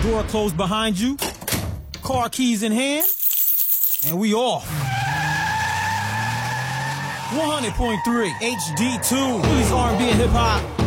Door closed behind you. Car keys in hand. And we off. 100.3 HD2. Please R&B and hip hop.